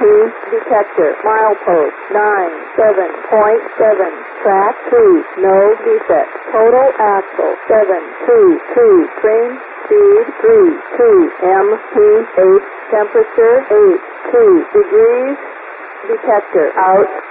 detector. Milepost 97.7. Track 2, no defect. Total axle 722. Train speed 32. MPH temperature 82 degrees. Detector out.